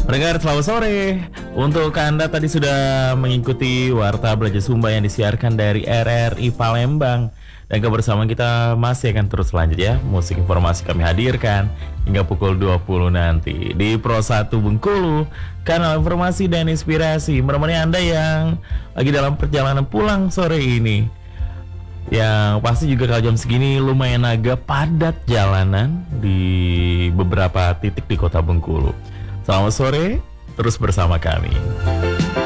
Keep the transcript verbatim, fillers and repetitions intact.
Pendengar selamat sore. Untuk Anda tadi sudah mengikuti Warta Belajar Sumba yang disiarkan dari R R I Palembang. Dan kebersamaan kita masih akan terus lanjut ya. Musik informasi kami hadirkan hingga pukul dua puluh nanti di Pro satu Bengkulu. Kanal informasi dan inspirasi menemani Anda yang lagi dalam perjalanan pulang sore ini. Yang pasti juga kalau jam segini lumayan agak padat jalanan di beberapa titik di kota Bengkulu. Selamat sore, terus bersama kami.